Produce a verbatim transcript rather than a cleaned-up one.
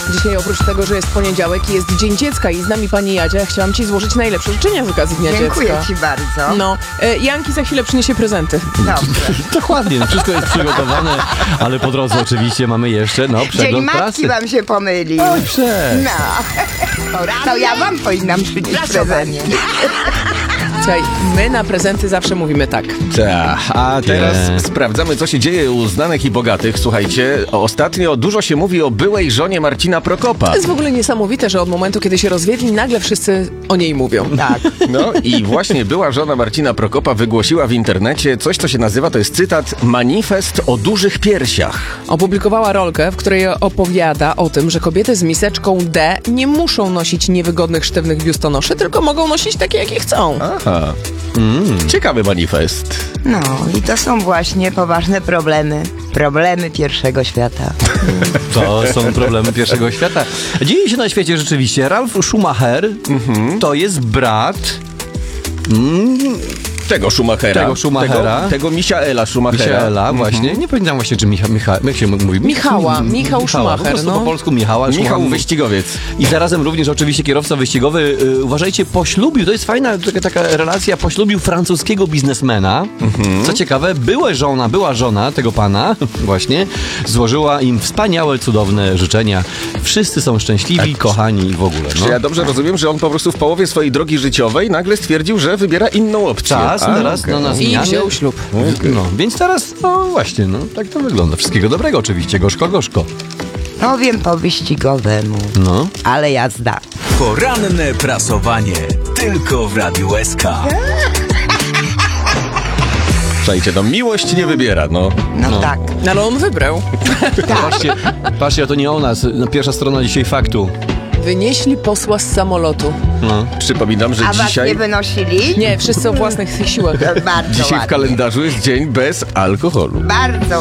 Dzisiaj oprócz tego, że jest poniedziałek i jest Dzień Dziecka i z nami pani Jadzia, chciałam ci złożyć najlepsze życzenia z okazji Dnia Dziękuję Dziecka. ci bardzo. No, e, Janki za chwilę przyniesie prezenty. Dobrze. Dokładnie, wszystko jest przygotowane, ale po drodze oczywiście mamy jeszcze, no, Dzień przegląd matki prasy. wam się pomylił. Oj, prze. No. To ja wam powinnam przynieść prezenty. Słuchaj, my na prezenty zawsze mówimy tak. Tak, a teraz Nie. sprawdzamy, co się dzieje u znanych i bogatych. Słuchajcie, ostatnio dużo się mówi o byłej żonie Marcina Prokopa. To jest w ogóle niesamowite, że od momentu, kiedy się rozwiedli, nagle wszyscy o niej mówią. Tak. No i właśnie była żona Marcina Prokopa wygłosiła w internecie coś, co się nazywa, to jest cytat, manifest o dużych piersiach. Opublikowała rolkę, w której opowiada o tym, że kobiety z miseczką D nie muszą nosić niewygodnych, sztywnych biustonoszy, tylko mogą nosić takie, jakie chcą. Aha, mm. ciekawy manifest. No i to są właśnie poważne problemy. Problemy pierwszego świata. To są problemy pierwszego świata. Dzieje się na świecie rzeczywiście. Ralf Schumacher to jest brat... Mm, Tego Schumachera. Tego Schumachera. Tego, tego Michaela Schumachera. Michaela, właśnie. Nie pamiętam właśnie, czy Micha, Micha, jak się mówi? Michała. Michał Po Schumacher, prostu no. po polsku Michała. Michał Schumacher. wyścigowiec. I zarazem również oczywiście kierowca wyścigowy, y, uważajcie, poślubił, to jest fajna taka, taka relacja, poślubił francuskiego biznesmena. Mhm. Co ciekawe, była żona, była żona tego pana, właśnie, złożyła im wspaniałe, cudowne życzenia. Wszyscy są szczęśliwi, kochani i w ogóle. Czy No. ja dobrze rozumiem, że on po prostu w połowie swojej drogi życiowej nagle stwierdził, że wybiera inną opcję? Czas A, teraz okej. no, na I zmianę. wziął ślub. No, więc teraz, no właśnie, no tak to wygląda. Wszystkiego dobrego oczywiście, gorzko, gorzko. Powiem po wyścigowemu. No. Ale jazda. Poranne prasowanie. Tylko w Radiu S K. Słuchajcie, no miłość nie wybiera, no. No, No. tak. No, ale on wybrał. Patrzcie, patrzcie, a to nie o nas. No, pierwsza strona dzisiaj faktu. Wynieśli posła z samolotu. No. Przypominam, że A was dzisiaj, nie wynosili? Nie, wszyscy o własnych siłach. Bardzo dzisiaj w ładnie. kalendarzu jest dzień bez alkoholu. Bardzo